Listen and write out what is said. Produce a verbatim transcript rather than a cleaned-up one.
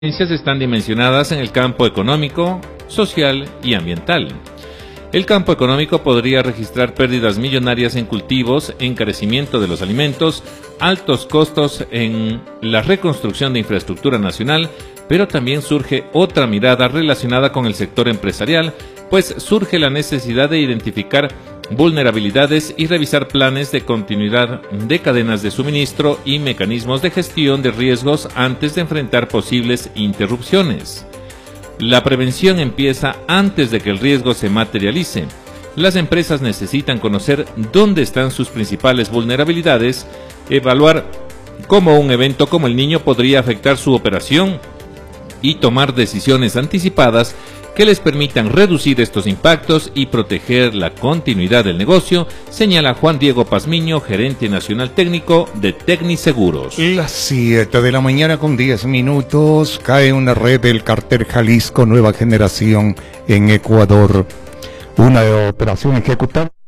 están dimensionadas en el campo económico, social y ambiental. El campo económico podría registrar pérdidas millonarias en cultivos, encarecimiento de los alimentos, altos costos en la reconstrucción de infraestructura nacional, pero también surge otra mirada relacionada con el sector empresarial, pues surge la necesidad de identificar vulnerabilidades y revisar planes de continuidad de cadenas de suministro y mecanismos de gestión de riesgos antes de enfrentar posibles interrupciones. La prevención empieza antes de que el riesgo se materialice. Las empresas necesitan conocer dónde están sus principales vulnerabilidades, evaluar cómo un evento como el Niño podría afectar su operación y tomar decisiones anticipadas que les permitan reducir estos impactos y proteger la continuidad del negocio, señala Juan Diego Pazmiño, gerente nacional técnico de Tecniseguros. Las siete de la mañana con diez minutos, cae una red del Cártel Jalisco Nueva Generación en Ecuador. Una operación ejecutada